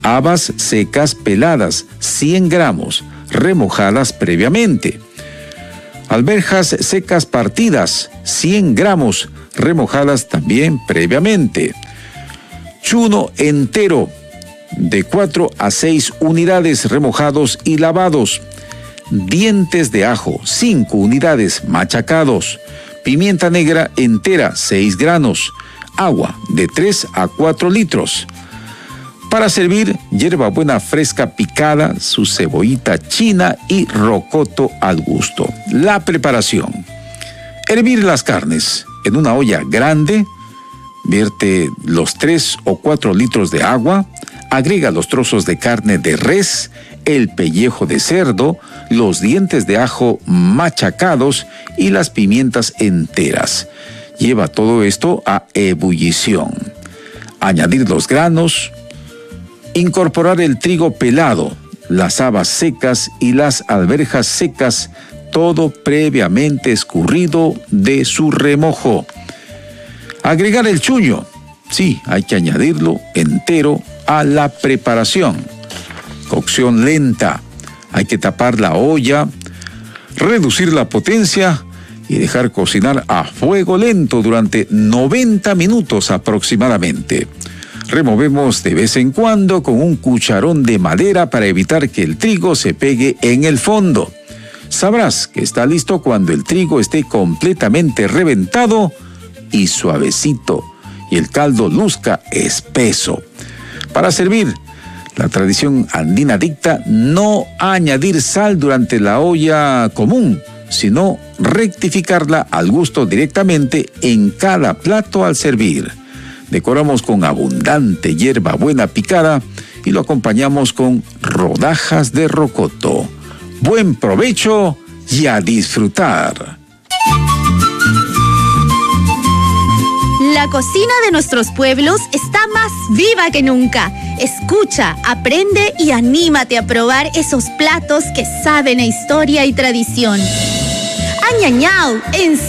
Habas secas peladas, 100 gramos, remojadas previamente. Alberjas secas partidas, 100 gramos, remojadas también previamente. Chuno entero, de 4 a 6 unidades, remojados y lavados. Dientes de ajo, 5 unidades, machacados. Pimienta negra entera, 6 granos. Agua, de 3 a 4 litros. Para servir, hierbabuena fresca picada, su cebollita china y rocoto al gusto. La preparación: hervir las carnes en una olla grande, vierte los 3 o 4 litros de agua, agrega los trozos de carne de res, el pellejo de cerdo, los dientes de ajo machacados y las pimientas enteras. Lleva todo esto a ebullición. Añadir los granos, incorporar el trigo pelado, las habas secas y las alberjas secas, todo previamente escurrido de su remojo. Agregar el chuño, sí, hay que añadirlo entero a la preparación. Cocción lenta, hay que tapar la olla, reducir la potencia y dejar cocinar a fuego lento durante 90 minutos aproximadamente. Removemos de vez en cuando con un cucharón de madera para evitar que el trigo se pegue en el fondo. Sabrás que está listo cuando el trigo esté completamente reventado y suavecito y el caldo luzca espeso. Para servir, la tradición andina dicta no añadir sal durante la olla común, sino rectificarla al gusto directamente en cada plato al servir. Decoramos con abundante hierbabuena picada y lo acompañamos con rodajas de rocoto. Buen provecho y a disfrutar. La cocina de nuestros pueblos está más viva que nunca. Escucha, aprende y anímate a probar esos platos que saben a historia y tradición. Añañao, en